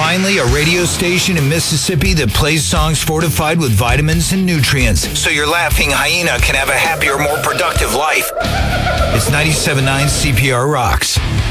Finally, a radio station in Mississippi that plays songs fortified with vitamins and nutrients, so your laughing hyena can have a happier, more productive life. It's 97.9 CPR Rocks.